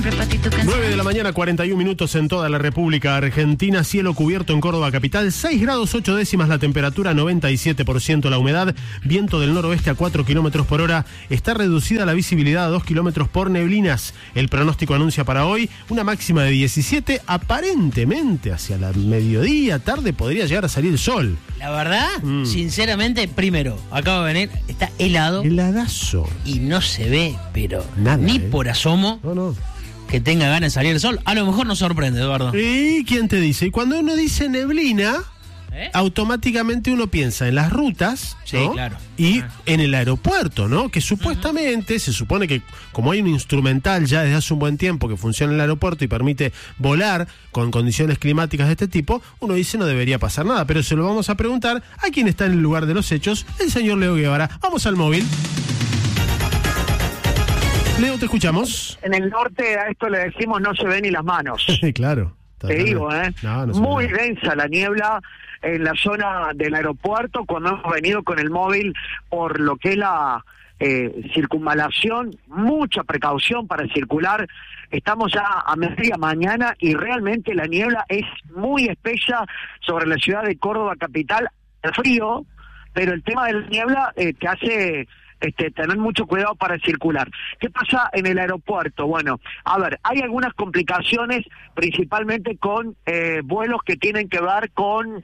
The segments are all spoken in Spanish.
siempre, Pati, tu canción. 9 de la mañana, 41 minutos en toda la República Argentina. Cielo cubierto en Córdoba capital, 6 grados 8 décimas la temperatura, 97% la humedad, viento del noroeste a 4 kilómetros por hora. Está reducida la visibilidad a 2 kilómetros por neblinas. El pronóstico anuncia para hoy una máxima de 17. Aparentemente, hacia la mediodía, tarde, podría llegar a salir el sol. La verdad, sinceramente, primero, acabo de venir, está helado. Heladazo. Y no se ve, pero nada, ni por asomo no. que tenga ganas de salir el sol. A lo mejor nos sorprende, Eduardo. ¿Y quién te dice? Y cuando uno dice neblina, automáticamente uno piensa en las rutas, sí, ¿no? Claro. Y en el aeropuerto, ¿no? Que supuestamente se supone que como hay un instrumental ya desde hace un buen tiempo que funciona en el aeropuerto y permite volar con condiciones climáticas de este tipo, uno dice no debería pasar nada, pero se lo vamos a preguntar a quien está en el lugar de los hechos, el señor Leo Guevara. Vamos al móvil. Leo, te escuchamos. En el norte a esto le decimos no se ven ni las manos. Claro. Te digo, No muy densa la niebla en la zona del aeropuerto cuando hemos venido con el móvil por lo que es la circunvalación, mucha precaución para circular. Estamos ya a media mañana y realmente la niebla es muy espesa sobre la ciudad de Córdoba capital, frío, pero el tema de la niebla te hace tener mucho cuidado para circular. ¿Qué pasa en el aeropuerto? Bueno, a ver, hay algunas complicaciones, principalmente con vuelos que tienen que ver con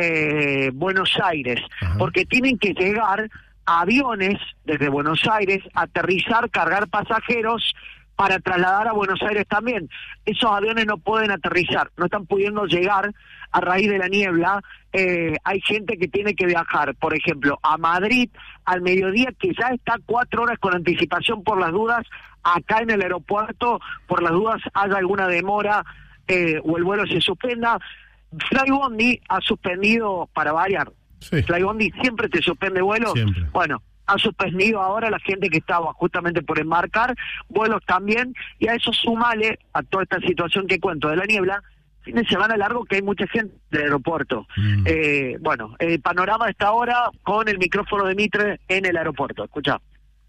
Buenos Aires, porque tienen que llegar aviones desde Buenos Aires, aterrizar, cargar pasajeros para trasladar a Buenos Aires también. Esos aviones no pueden aterrizar, no están pudiendo llegar a raíz de la niebla. Hay gente que tiene que viajar, por ejemplo, a Madrid al mediodía, que ya está 4 horas con anticipación por las dudas, acá en el aeropuerto, por las dudas haya alguna demora o el vuelo se suspenda. Flybondi ha suspendido, para variar, Flybondi siempre te suspende vuelos. Siempre. Bueno, ha suspendido ahora la gente que estaba justamente por embarcar, vuelos también, y a eso sumale a toda esta situación que cuento de la niebla, fin de semana largo que hay mucha gente en el aeropuerto. Bueno, el panorama de esta hora con el micrófono de Mitre en el aeropuerto. Escucha.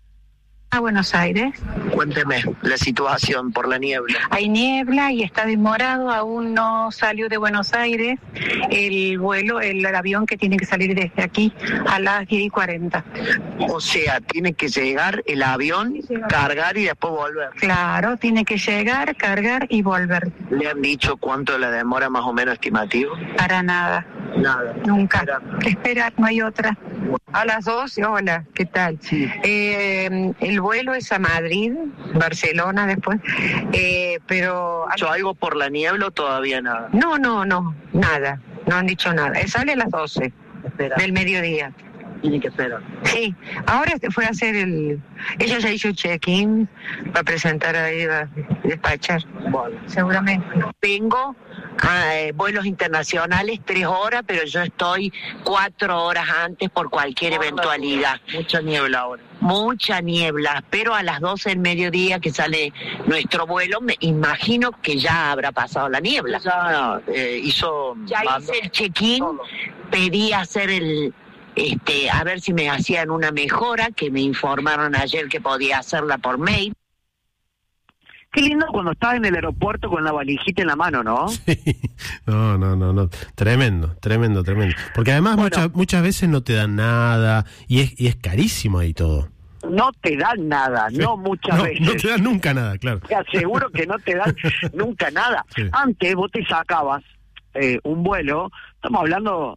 A Buenos Aires. Cuénteme la situación por la niebla. Hay niebla y está demorado, aún no salió de Buenos Aires el vuelo, el avión que tiene que salir desde aquí a las 10:40. O sea, tiene que llegar el avión, cargar y después volver. Claro, tiene que llegar, cargar y volver. ¿Le han dicho cuánto la demora más o menos estimativo? Para nada. Nada. Nunca. Esperar, no hay otra. A las 12, hola, ¿qué tal? Sí. El vuelo es a Madrid, Barcelona después, pero... ¿Ha hecho algo por la niebla o todavía nada? No, nada, no han dicho nada. Sale a las 12 del mediodía. Tiene que esperar. Sí, ahora fue a hacer ella ya hizo check-in para presentar ahí, a despachar. Bueno. Seguramente. Tengo vuelos internacionales 3 horas, pero yo estoy 4 horas antes por cualquier eventualidad. Mucha niebla ahora. Mucha niebla, pero a las 12 del mediodía que sale nuestro vuelo, me imagino que ya habrá pasado la niebla. Ya hice el check-in, pedí hacer a ver si me hacían una mejora, que me informaron ayer que podía hacerla por mail. Qué lindo cuando estás en el aeropuerto con la valijita en la mano, ¿no? Sí. No. Tremendo. Porque además muchas veces no te dan nada y es carísimo ahí todo. No te dan nada, sí. No muchas veces. No te dan nunca nada, claro. Te aseguro que no te dan nunca nada. Sí. Antes vos te sacabas un vuelo, estamos hablando,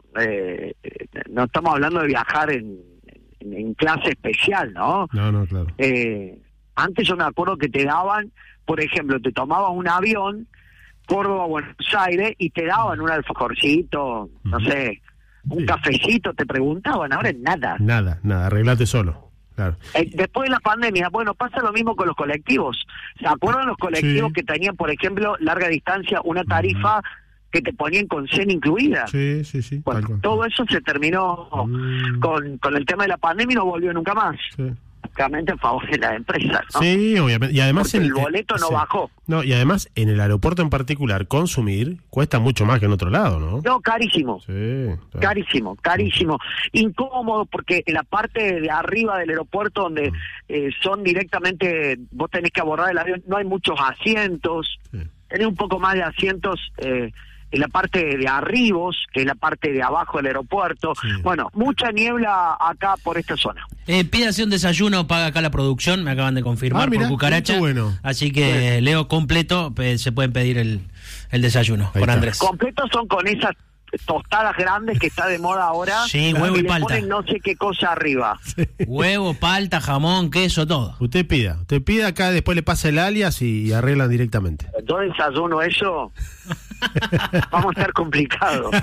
no estamos hablando de viajar en clase especial, ¿no? No, claro. Antes yo me acuerdo que te daban, por ejemplo, te tomabas un avión, Córdoba, Buenos Aires, y te daban un alfajorcito, no sé, un cafecito, te preguntaban, ahora es nada. Nada, arreglate solo. Claro. Después de la pandemia, bueno, pasa lo mismo con los colectivos. ¿Se acuerdan los colectivos que tenían, por ejemplo, larga distancia, una tarifa que te ponían con cena incluida? Sí. Bueno, todo eso se terminó con el tema de la pandemia y no volvió nunca más. Sí. lógicamente a favor de la empresa, ¿no? Sí, obviamente. Y además el boleto no bajó. No, y además en el aeropuerto en particular, consumir cuesta mucho más que en otro lado, ¿no? No, carísimo. Sí, claro. Carísimo. Incómodo porque la parte de arriba del aeropuerto donde son directamente, vos tenés que abordar el avión, no hay muchos asientos, tenés un poco más de asientos en la parte de arribos, que es la parte de abajo del aeropuerto. Sí. Bueno, mucha niebla acá por esta zona. Pídase un desayuno, paga acá la producción, me acaban de confirmar por Cucaracha. Bueno. Así que Leo completo, se pueden pedir el desayuno con Andrés. Completos son con esas tostadas grandes que está de moda ahora. Sí, huevo y palta. Ponen no sé qué cosa arriba. Sí. Huevo, palta, jamón, queso, todo. Usted pida acá, después le pasa el alias y arreglan directamente. Yo desayuno eso. Vamos a estar complicados.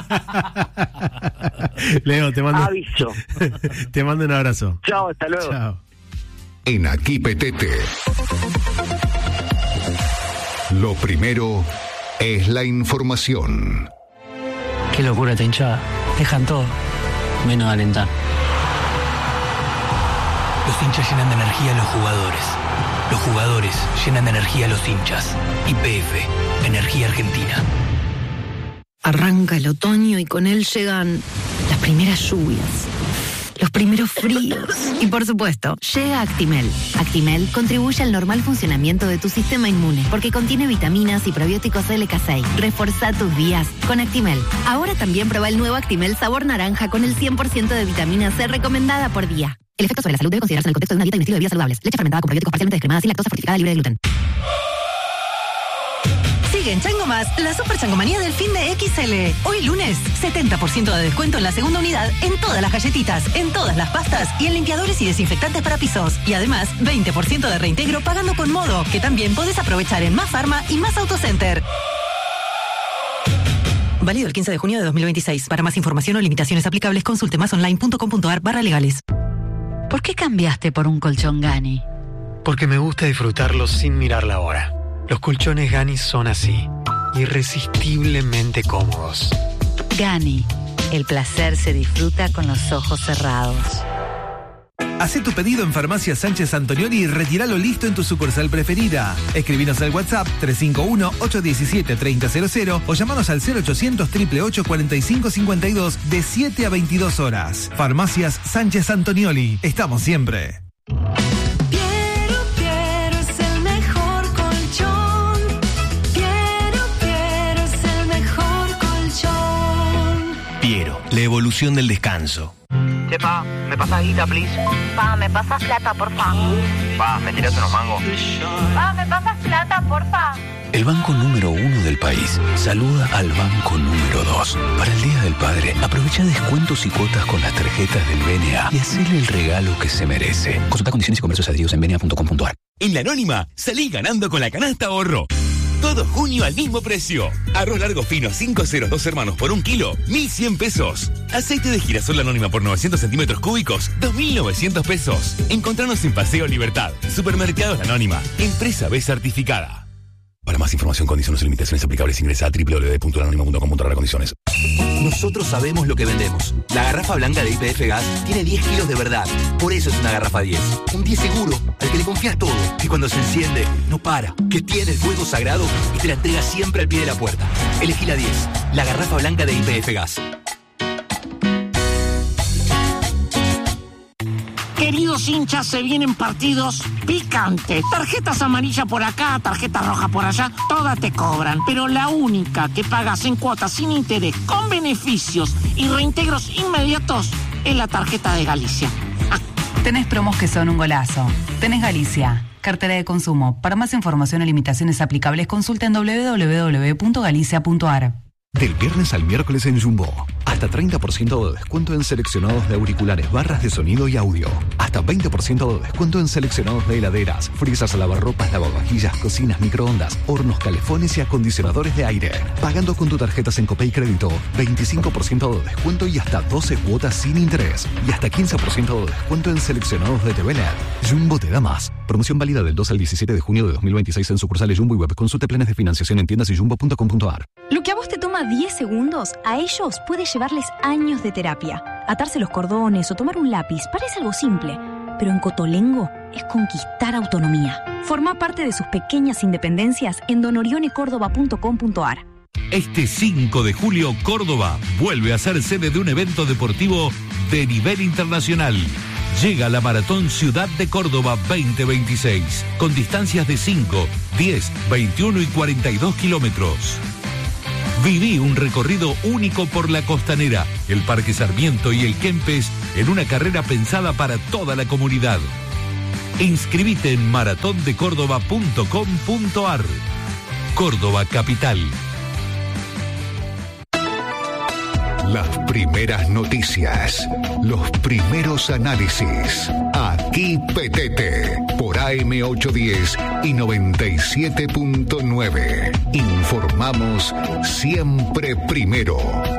Leo, te mando aviso. Te mando un abrazo. Chao, hasta luego. Chao. En Aquí Petete, lo primero es la información. Qué locura esta hinchada. Dejan todo, menos alentar. Los hinchas llenan de energía a los jugadores. Los jugadores llenan de energía a los hinchas. YPF, Energía Argentina. Arranca el otoño y con él llegan las primeras lluvias, los primeros fríos. Y por supuesto, llega Actimel. Actimel contribuye al normal funcionamiento de tu sistema inmune porque contiene vitaminas y probióticos LK6. Reforzá tus días con Actimel. Ahora también prueba el nuevo Actimel sabor naranja con el 100% de vitamina C recomendada por día. El efecto sobre la salud debe considerarse en el contexto de una dieta y un estilo de vida saludables. Leche fermentada con probióticos parcialmente descremada, sin lactosa, fortificada, libre de gluten. Sigue en Chango Más la super changomanía del fin de XL. Hoy lunes, 70% de descuento en la segunda unidad en todas las galletitas, en todas las pastas y en limpiadores y desinfectantes para pisos. Y además, 20% de reintegro pagando con Modo, que también podés aprovechar en Más Farma y Más Autocenter. Válido el 15 de junio de 2026. Para más información o limitaciones aplicables, consulte másonline.com.ar/legales. ¿Por qué cambiaste por un colchón Gani? Porque me gusta disfrutarlo sin mirar la hora. Los colchones Gani son así, irresistiblemente cómodos. Gani, el placer se disfruta con los ojos cerrados. Hacé tu pedido en Farmacia Sánchez Antonioli y retíralo listo en tu sucursal preferida. Escribinos al WhatsApp 351-817-3000 o llamanos al 0800-888-4552 de 7 a 22 horas. Farmacias Sánchez Antonioli. Estamos siempre. Piero, la evolución del descanso. Pa, ¿me pasas guita, please? Pa, ¿me pasas plata, porfa? Pa, ¿me tiras unos mangos? Pa, ¿me pasas plata, porfa? El banco número 1 del país saluda al banco número 2. Para el Día del Padre, aprovecha descuentos y cuotas con las tarjetas del BNA y hacele el regalo que se merece. Consulta condiciones y comercios adheridos en bna.com.ar. En La Anónima, salí ganando con la canasta ahorro. Todo junio al mismo precio. Arroz largo fino 5 ceros 2 hermanos por 1 kilo, 1.100 pesos. Aceite de girasol Anónima por 900 centímetros cúbicos, 2.900 pesos. Encontranos en Paseo Libertad. Supermercados La Anónima. Empresa B certificada. Para más información, condiciones y limitaciones aplicables, ingresa a www.lanonima.com.ar condiciones. Nosotros sabemos lo que vendemos. La garrafa blanca de YPF Gas tiene 10 kilos de verdad. Por eso es una garrafa 10. Un 10 seguro, al que le confías todo. Que cuando se enciende, no para. Que tiene el fuego sagrado y te la entrega siempre al pie de la puerta. Elegí la 10. La garrafa blanca de YPF Gas. Queridos hinchas, se vienen partidos picantes. Tarjetas amarillas por acá, tarjetas rojas por allá, todas te cobran. Pero la única que pagas en cuotas sin interés, con beneficios y reintegros inmediatos, es la tarjeta de Galicia. Tenés promos que son un golazo. Tenés Galicia. Cartera de consumo. Para más información o limitaciones aplicables, consulta en www.galicia.ar. Del viernes al miércoles en Jumbo. Hasta 30% de descuento en seleccionados de auriculares, barras de sonido y audio. Hasta 20% de descuento en seleccionados de heladeras, frisas, lavarropas, lavavajillas, cocinas, microondas, hornos, calefones y acondicionadores de aire. Pagando con tu tarjeta Sencopay Crédito, 25% de descuento y hasta 12 cuotas sin interés. Y hasta 15% de descuento en seleccionados de TVNet. Jumbo te da más. Promoción válida del 2 al 17 de junio de 2026 en sucursales Jumbo y web. Consulte planes de financiación en tiendas y jumbo.com.ar. Lo que a vos te toma 10 segundos, a ellos puede llevarles años de terapia. Atarse los cordones o tomar un lápiz parece algo simple, pero en Cotolengo es conquistar autonomía. Forma parte de sus pequeñas independencias en donorione.córdoba.com.ar. Este 5 de julio, Córdoba vuelve a ser sede de un evento deportivo de nivel internacional. Llega la Maratón Ciudad de Córdoba 2026, con distancias de 5, 10, 21 y 42 kilómetros. Viví un recorrido único por la Costanera, el Parque Sarmiento y el Kempes en una carrera pensada para toda la comunidad. Inscribite en maratondecórdoba.com.ar. Córdoba Capital. Las primeras noticias, los primeros análisis. Aquí Petete, por AM810 y 97.9. Informamos siempre primero.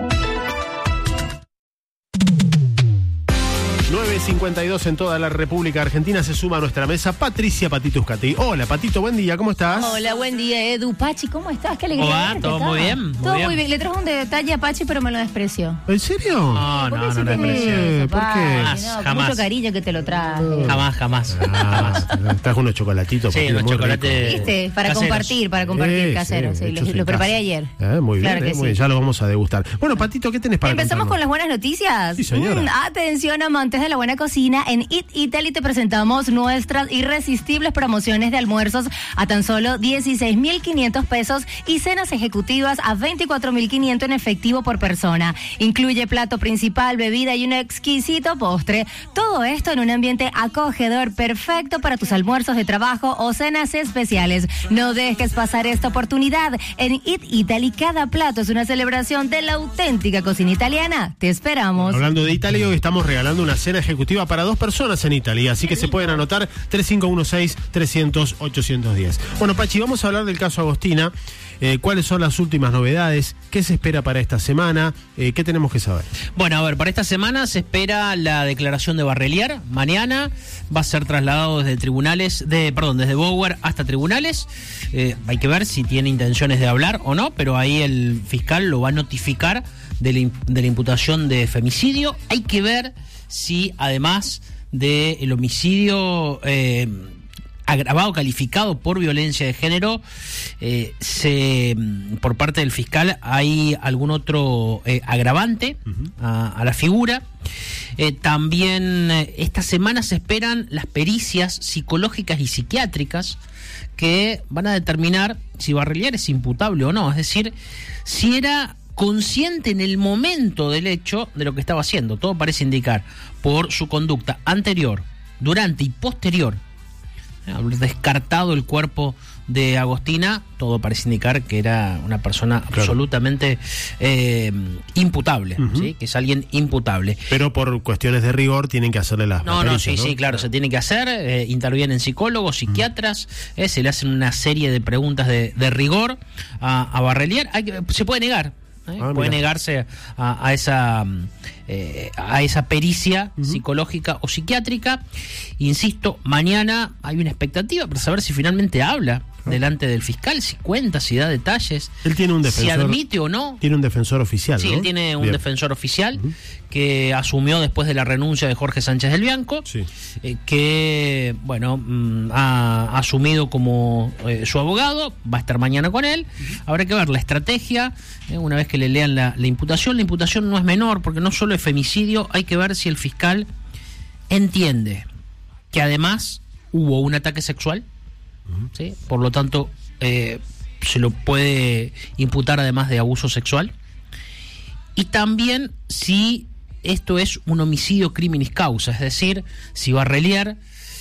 9:52 en toda la República Argentina. Se suma a nuestra mesa Patricia Patito Uzcategui. Hola, Patito, buen día, ¿cómo estás? Hola, buen día, Edu. Pachi, ¿cómo estás? Qué alegría. Hola, verte todo acá. muy bien. Todo muy bien. Le trajo un detalle a Pachi, pero me lo despreció. ¿En serio? No desprecio. ¿Por qué? Jamás. Mucho cariño que te lo traje. Jamás. Trajo unos chocolatitos. Sí, unos chocolates. ¿Viste? Para compartir caseros. Sí, los preparé ayer. Muy bien, Claro que muy bien, sí. ya lo vamos a degustar. Bueno, Patito, ¿qué tenés para Empezamos contarnos? con las buenas noticias. Sí, señora. Atención, amantes de la buena cocina. En Eat Italy te presentamos nuestras irresistibles promociones de almuerzos a tan solo 16.500 pesos y cenas ejecutivas a 24.500 en efectivo por persona. Incluye plato principal, bebida y un exquisito postre. Todo esto en un ambiente acogedor, perfecto para tus almuerzos de trabajo o cenas especiales. No dejes pasar esta oportunidad. En Eat Italy cada plato es una celebración de la auténtica cocina italiana. Te esperamos. Hablando de Italia, hoy estamos regalando una cena ejecutiva para 2 personas en Italia, así que se pueden anotar 3516-300-810. Bueno, Pachi, vamos a hablar del caso Agostina. ¿Cuáles son las últimas novedades? ¿Qué se espera para esta semana? ¿Qué tenemos que saber? Bueno, a ver, para esta semana se espera la declaración de Barrelier. Mañana va a ser trasladado desde Bower hasta tribunales. Hay que ver si tiene intenciones de hablar o no, pero ahí el fiscal lo va a notificar de la imputación de femicidio. Hay que ver si además del homicidio agravado, calificado por violencia de género, por parte del fiscal hay algún otro agravante a la figura. También esta semana se esperan las pericias psicológicas y psiquiátricas que van a determinar si Barrelier es imputable o no, es decir, si era consciente en el momento del hecho de lo que estaba haciendo. Todo parece indicar, por su conducta anterior, durante y posterior, haber descartado el cuerpo de Agostina, todo parece indicar que era una persona absolutamente imputable, ¿sí? Que es alguien imputable. Pero por cuestiones de rigor tienen que hacerle las pericias, ¿no? Sí, claro, se tiene que hacer, intervienen psicólogos, psiquiatras, se le hacen una serie de preguntas de rigor a Barrelier. Se puede negar. Puede negarse a esa pericia psicológica o psiquiátrica. Insisto, mañana hay una expectativa para saber si finalmente habla delante del fiscal, si cuenta, si da detalles, él tiene un defensor, si admite o no. Tiene un defensor oficial, Sí, ¿no? él tiene un defensor oficial que asumió después de la renuncia de Jorge Sánchez del Bianco, que, bueno, ha asumido como su abogado, va a estar mañana con él. Habrá que ver la estrategia, una vez que le lean la imputación. La imputación no es menor, porque no solo es femicidio, hay que ver si el fiscal entiende que además hubo un ataque sexual, ¿sí? Por lo tanto, se lo puede imputar además de abuso sexual. Y también si esto es un homicidio criminis causa, es decir, si Barrelier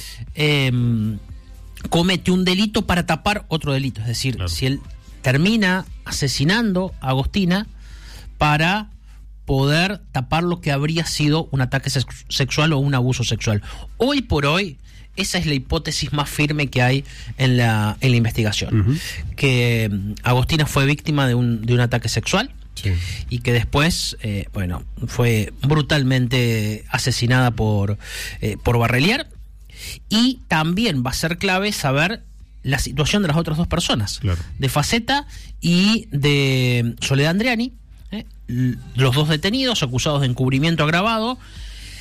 comete un delito para tapar otro delito, es decir, si él termina asesinando a Agostina para poder tapar lo que habría sido un ataque sexual o un abuso sexual. Hoy por hoy, esa es la hipótesis más firme que hay en la investigación. Que Agostina fue víctima de un ataque sexual. Sí. Y que después, fue brutalmente asesinada por Barrelier. Y también va a ser clave saber la situación de las otras 2 personas, de Faceta y de Soledad Andriani, los 2 detenidos acusados de encubrimiento agravado,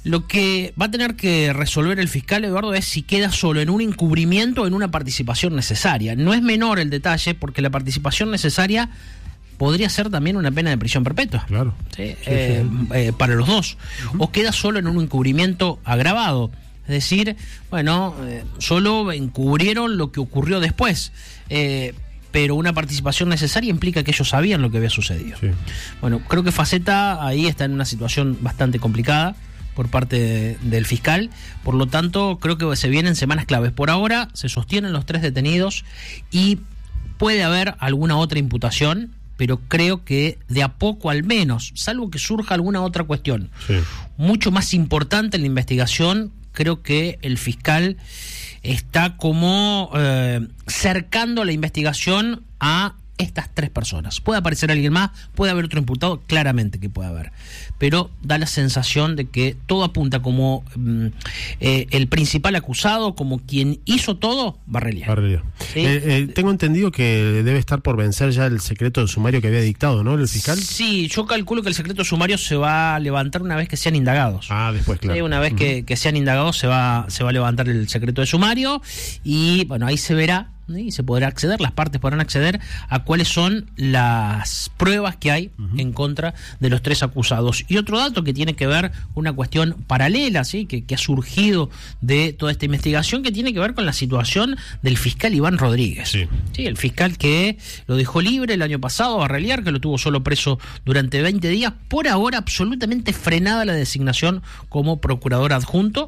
Lo que va a tener que resolver el fiscal, Eduardo, es si queda solo en un encubrimiento o en una participación necesaria. No es menor el detalle, porque la participación necesaria podría ser también una pena de prisión perpetua. Claro. ¿Sí? Para los dos. O queda solo en un encubrimiento agravado. Es decir, bueno, solo encubrieron lo que ocurrió después. Pero una participación necesaria implica que ellos sabían lo que había sucedido. Sí. Bueno, creo que Faceta ahí está en una situación bastante complicada por parte del fiscal, por lo tanto creo que se vienen semanas claves. Por ahora se sostienen los 3 detenidos y puede haber alguna otra imputación, pero creo que de a poco al menos, salvo que surja alguna otra cuestión mucho más importante en la investigación, creo que el fiscal está como cercando la investigación a estas 3 personas. Puede aparecer alguien más, puede haber otro imputado, claramente que puede haber, pero da la sensación de que todo apunta como el principal acusado, como quien hizo todo, Barrelia. ¿Sí? Tengo entendido que debe estar por vencer ya el secreto de sumario que había dictado, ¿no?, el fiscal. Sí, yo calculo que el secreto de sumario se va a levantar una vez que sean indagados. Después, claro. Sí, una vez que sean indagados se va a levantar el secreto de sumario y, bueno, ahí se verá y se podrá acceder, las partes podrán acceder a cuáles son las pruebas que hay en contra de los 3 acusados. Y otro dato que tiene que ver con una cuestión paralela, ¿sí?, que ha surgido de toda esta investigación, que tiene que ver con la situación del fiscal Iván Rodríguez. Sí, el fiscal que lo dejó libre el año pasado, Barreliar, que lo tuvo solo preso durante 20 días, por ahora absolutamente frenada la designación como procurador adjunto.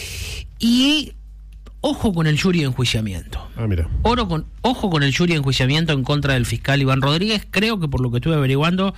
Y ojo con el jury de enjuiciamiento. Mira. Ojo con el jury de enjuiciamiento en contra del fiscal Iván Rodríguez. Creo que por lo que estuve averiguando,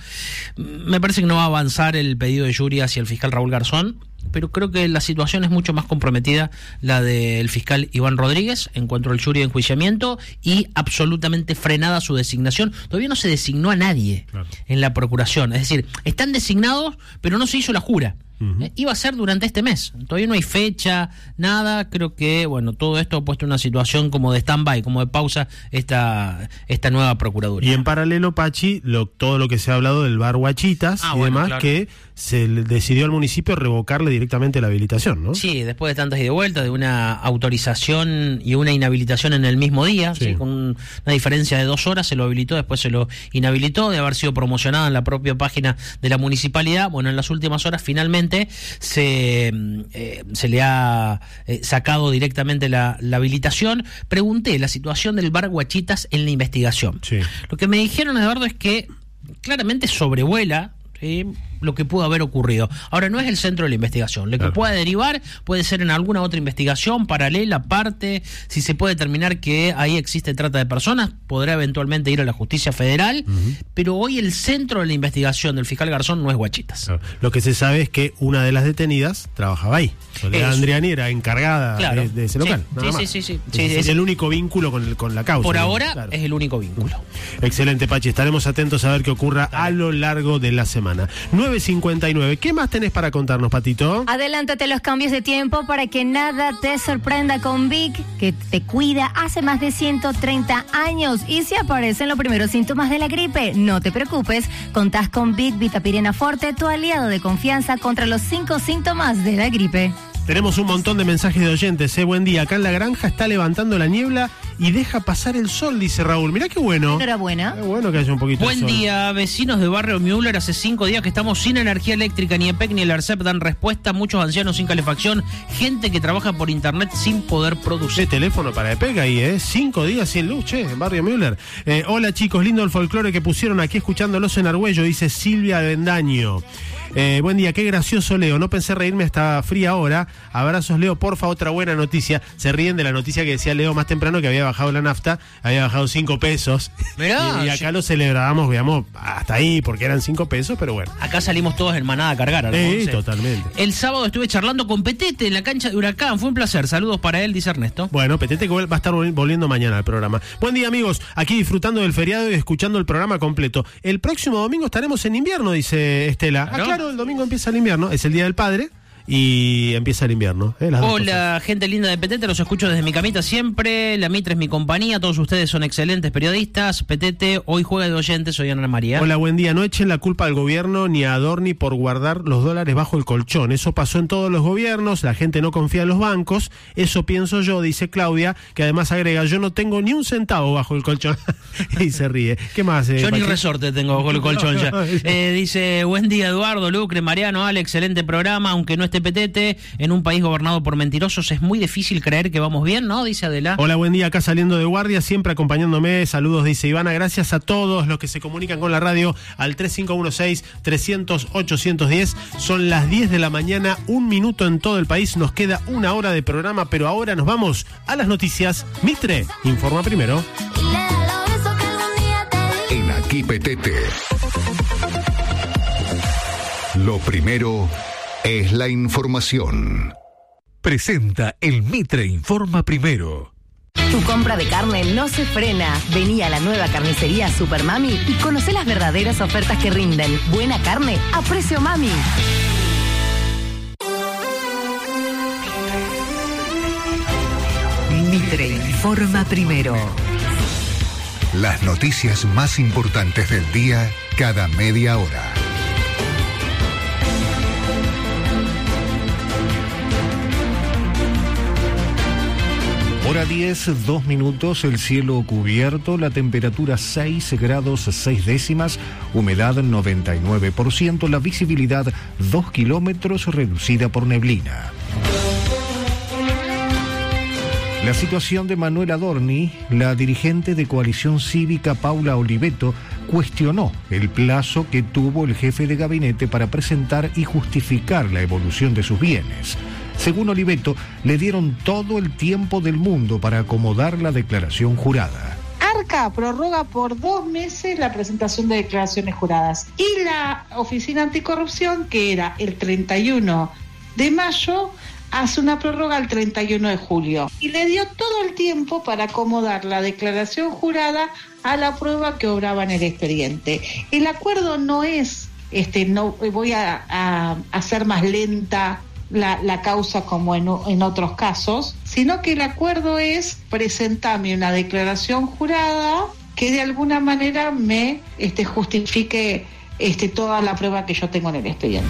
me parece que no va a avanzar el pedido de jury hacia el fiscal Raúl Garzón, pero creo que la situación es mucho más comprometida la del fiscal Iván Rodríguez en cuanto al jury de enjuiciamiento y absolutamente frenada su designación. Todavía no se designó a nadie en la procuración. Es decir, están designados, pero no se hizo la jura. Iba a ser durante este mes, todavía no hay fecha, nada. Creo que, bueno, todo esto ha puesto en una situación como de stand-by, como de pausa esta nueva procuraduría. Y en paralelo, Pachi, todo lo que se ha hablado del bar Huachitas y demás, claro, que se decidió al municipio revocarle directamente la habilitación, ¿no? Sí, después de tantas y de vueltas, de una autorización y una inhabilitación en el mismo día, ¿sí? Con una diferencia de 2 horas, se lo habilitó, después se lo inhabilitó, de haber sido promocionada en la propia página de la municipalidad. Bueno, en las últimas horas finalmente se le ha sacado directamente la habilitación. Pregunté la situación del bar Huachitas en la investigación. Lo que me dijeron, Eduardo, es que claramente sobrevuela lo que pudo haber ocurrido. Ahora, no es el centro de la investigación. Lo que pueda derivar puede ser en alguna otra investigación paralela, aparte. Si se puede determinar que ahí existe trata de personas, podrá eventualmente ir a la justicia federal, pero hoy el centro de la investigación del fiscal Garzón no es Huachitas. Lo que se sabe es que una de las detenidas trabajaba ahí. Soledad Andriani era encargada de ese local. Sí. Es el único vínculo con la causa. Por ahora es el único vínculo. Excelente, Pachi. Estaremos atentos a ver qué ocurra a lo largo de la semana. 9:59. ¿Qué más tenés para contarnos, Patito? Adelántate los cambios de tiempo para que nada te sorprenda con Vic, que te cuida hace más de 130 años. Y si aparecen los primeros síntomas de la gripe, no te preocupes. Contás con Vic Vitapirena Forte, tu aliado de confianza contra los 5 síntomas de la gripe. Tenemos un montón de mensajes de oyentes. Buen día. Acá en la granja está levantando la niebla y deja pasar el sol, dice Raúl. Mirá qué bueno. Enhorabuena. Qué bueno que haya un poquito de sol. Buen día, vecinos de Barrio Müller. Hace 5 días que estamos sin energía eléctrica. Ni EPEC ni el ARCEP dan respuesta. Muchos ancianos sin calefacción. Gente que trabaja por internet sin poder producir. Teléfono para EPEC ahí, 5 días sin luz, en Barrio Müller. Hola chicos, lindo el folclore que pusieron aquí escuchándolos en Argüello, dice Silvia Bendaño. Buen día, qué gracioso Leo, no pensé reírme hasta fría hora. Abrazos Leo, porfa, otra buena noticia. Se ríen de la noticia que decía Leo más temprano, que había bajado la nafta, había bajado 5 pesos. Mirá, y acá lo celebrábamos, veamos, hasta ahí, porque eran 5 pesos, pero bueno. Acá salimos todos en manada a cargar. Sí, totalmente. El sábado estuve charlando con Petete en la cancha de Huracán, fue un placer, saludos para él, dice Ernesto. Bueno, Petete que va a estar volviendo mañana al programa. Buen día amigos, aquí disfrutando del feriado y escuchando el programa completo. El próximo domingo estaremos en invierno, dice Estela. Claro, el domingo empieza el invierno, es el Día del Padre. y empieza el invierno. Hola, gente linda de Petete, los escucho desde mi camita siempre. La Mitre es mi compañía, todos ustedes son excelentes periodistas. Petete, hoy juega de oyente, soy Ana María. Hola, buen día. No echen la culpa al gobierno ni a Adorni por guardar los dólares bajo el colchón. Eso pasó en todos los gobiernos, la gente no confía en los bancos. Eso pienso yo, dice Claudia, que además agrega, yo no tengo ni un centavo bajo el colchón. Y se ríe. ¿Qué más? Yo ni resorte tengo bajo el colchón ya. Dice, buen día Eduardo, Lucre, Mariano, Ale, excelente programa, aunque no esté Petete, en un país gobernado por mentirosos es muy difícil creer que vamos bien, ¿no? Dice Adela. Hola, buen día, acá saliendo de guardia, siempre acompañándome, saludos, dice Ivana, gracias a todos los que se comunican con la radio al 3516-300-810, son las 10 de la mañana, 1 minuto en todo el país, nos queda 1 hora de programa, pero ahora nos vamos a las noticias. Mitre informa primero. En Aquí Petete. Lo primero es la información. Presenta el Mitre Informa Primero. Tu compra de carne no se frena. Vení a la nueva carnicería Super Mami y conoce las verdaderas ofertas que rinden. Buena carne a precio Mami. Mitre Informa Primero. Las noticias más importantes del día cada media hora. Hora 10, 2 minutos, el cielo cubierto, la temperatura 6 grados 6 décimas, humedad 99%, la visibilidad 2 kilómetros reducida por neblina. La situación de Manuel Adorni, la dirigente de Coalición Cívica Paula Oliveto, cuestionó el plazo que tuvo el jefe de gabinete para presentar y justificar la evolución de sus bienes. Según Oliveto, le dieron todo el tiempo del mundo para acomodar la declaración jurada. Arca prorroga por 2 meses la presentación de declaraciones juradas y la Oficina Anticorrupción, que era el 31 de mayo, hace una prórroga al 31 de julio y le dio todo el tiempo para acomodar la declaración jurada a la prueba que obraba en el expediente. El acuerdo no es, no voy a hacer más lenta la causa como en otros casos, sino que el acuerdo es presentarme una declaración jurada que de alguna manera me justifique toda la prueba que yo tengo en el expediente.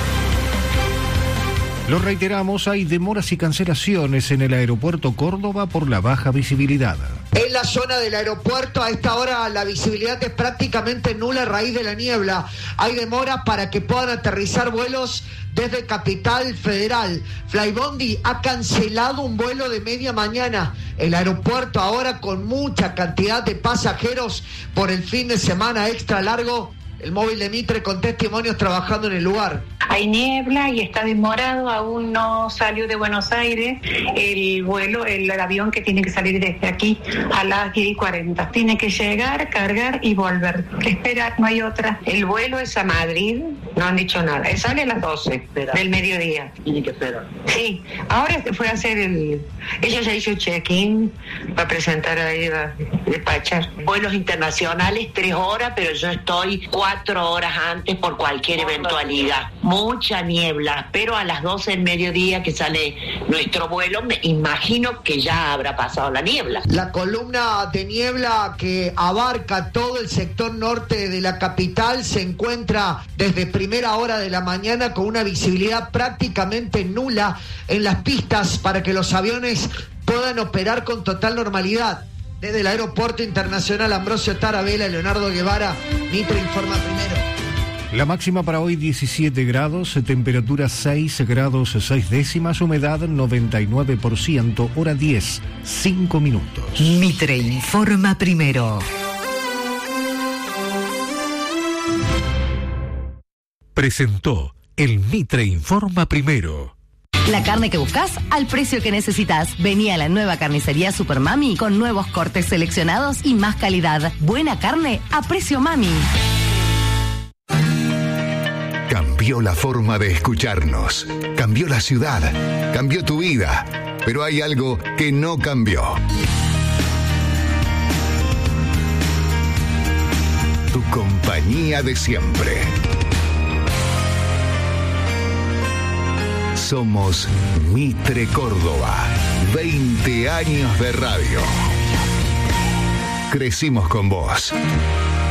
Lo reiteramos, hay demoras y cancelaciones en el aeropuerto Córdoba por la baja visibilidad. En la zona del aeropuerto a esta hora la visibilidad es prácticamente nula a raíz de la niebla. Hay demoras para que puedan aterrizar vuelos desde Capital Federal. Flybondi ha cancelado un vuelo de media mañana. El aeropuerto ahora con mucha cantidad de pasajeros por el fin de semana extra largo. El móvil de Mitre con testimonios trabajando en el lugar. Hay niebla y está demorado, aún no salió de Buenos Aires el vuelo, el avión que tiene que salir desde aquí a las 10:40. Tiene que llegar, cargar y volver. Esperar, no hay otra. El vuelo es a Madrid, no han dicho nada. Sale a las 12 del mediodía. Tiene que esperar. Sí, ahora fue a hacer ella ya hizo check-in para presentar ahí, a despachar. Vuelos internacionales 3 horas, pero yo estoy 4 horas antes por cualquier eventualidad. Mucha niebla, pero a las 12 del mediodía que sale nuestro vuelo, me imagino que ya habrá pasado la niebla. La columna de niebla que abarca todo el sector norte de la capital se encuentra desde primera hora de la mañana con una visibilidad prácticamente nula en las pistas para que los aviones puedan operar con total normalidad. Desde el Aeropuerto Internacional Ambrosio Tarabella, Leonardo Guevara, Mitre informa primero. La máxima para hoy 17 grados, temperatura 6 grados 6 décimas, humedad 99%, hora 10, 5 minutos. Mitre informa primero. Presentó el Mitre Informa Primero. La carne que buscas al precio que necesitas. Vení a la nueva carnicería Super Mami con nuevos cortes seleccionados y más calidad. Buena carne a precio Mami. Cambió la forma de escucharnos, cambió la ciudad, cambió tu vida, pero hay algo que no cambió. Tu compañía de siempre. Somos Mitre Córdoba. 20 años de radio. Crecimos con vos.